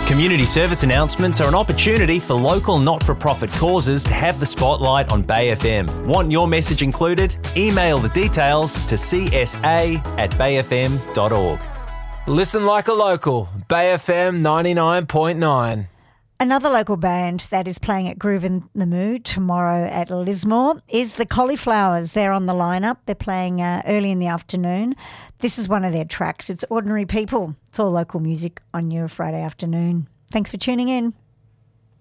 Community service announcements are an opportunity for local not-for-profit causes to have the spotlight on Bay FM. Want your message included? Email the details to csa@bayfm.org. Listen like a local. Bay FM 99.9. Another local band that is playing at Groove in the Mood tomorrow at Lismore is the Cauliflowers. They're on the lineup. They're playing early in the afternoon. This is one of their tracks. It's Ordinary People. It's all local music on your Friday afternoon. Thanks for tuning in.